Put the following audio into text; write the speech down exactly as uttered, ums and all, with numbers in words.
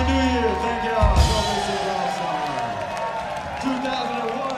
Happy New Year. Thank y'all. God bless you. two thousand one.